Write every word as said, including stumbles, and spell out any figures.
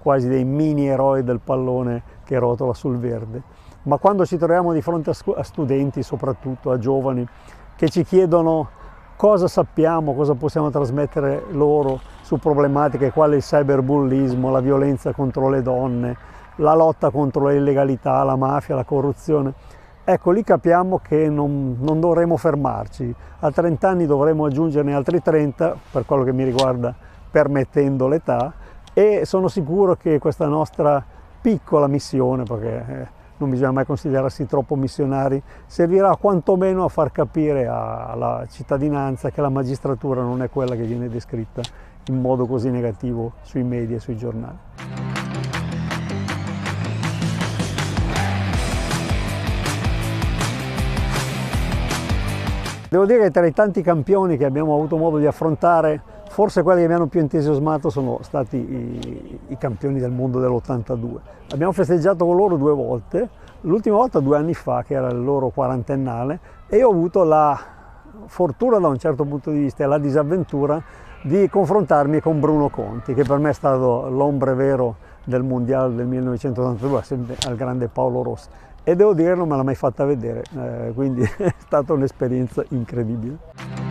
quasi dei mini eroi del pallone che rotola sul verde. Ma quando ci troviamo di fronte a, a studenti, soprattutto a giovani, che ci chiedono cosa sappiamo, cosa possiamo trasmettere loro su problematiche quali il cyberbullismo, la violenza contro le donne, la lotta contro l'illegalità, la mafia, la corruzione, ecco, lì capiamo che non, non dovremo fermarci. A trenta anni dovremo aggiungerne altri trenta, per quello che mi riguarda, permettendo l'età, e sono sicuro che questa nostra piccola missione, perché eh, non bisogna mai considerarsi troppo missionari, servirà quantomeno a far capire alla cittadinanza che la magistratura non è quella che viene descritta in modo così negativo sui media e sui giornali. Devo dire che tra i tanti campioni che abbiamo avuto modo di affrontare, forse quelli che mi hanno più entusiasmato sono stati i, i campioni del mondo dell'ottantadue. Abbiamo festeggiato con loro due volte, l'ultima volta due anni fa, che era il loro quarantennale, e ho avuto la fortuna da un certo punto di vista e la disavventura di confrontarmi con Bruno Conti, che per me è stato l'ombre vero del mondiale del millenovecentottantadue assieme al grande Paolo Rossi. E devo dire non me l'ha mai fatta vedere, eh, quindi è stata un'esperienza incredibile.